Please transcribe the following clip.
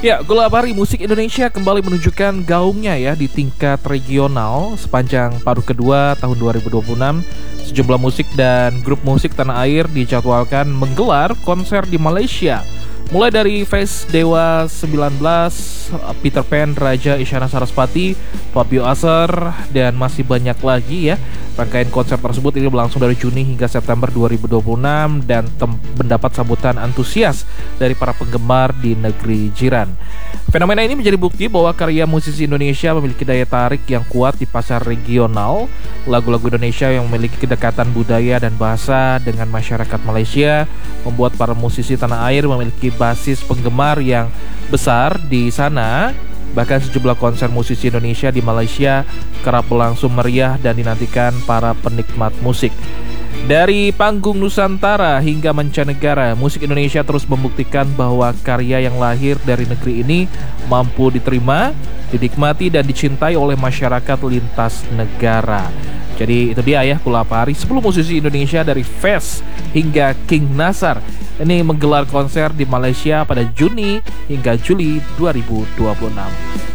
Ya, Gula Abari Musik Indonesia kembali menunjukkan gaungnya ya di tingkat regional sepanjang paruh kedua tahun 2026. Sejumlah musik dan grup musik tanah air dijadwalkan menggelar konser di Malaysia. Mulai dari Face Dewa 19, Peter Pan, Raja Isyana Sarasvati, Fabio Aser, dan masih banyak lagi ya. Rangkaian konser tersebut ini berlangsung dari Juni hingga September 2026 dan mendapat sambutan antusias dari para penggemar di negeri jiran. Fenomena ini menjadi bukti bahwa karya musisi Indonesia memiliki daya tarik yang kuat di pasar regional. Lagu-lagu Indonesia yang memiliki kedekatan budaya dan bahasa dengan masyarakat Malaysia membuat para musisi tanah air memiliki basis penggemar yang besar di sana. Bahkan sejumlah konser musisi Indonesia di Malaysia kerap berlangsung meriah dan dinantikan para penikmat musik. Dari panggung Nusantara hingga mancanegara, musik Indonesia terus membuktikan bahwa karya yang lahir dari negeri ini mampu diterima, dinikmati, dan dicintai oleh masyarakat lintas negara. Jadi itu dia ya Gula Abari, 10 musisi Indonesia dari Face hingga King Nasar ini menggelar konser di Malaysia pada Juni hingga Juli 2026.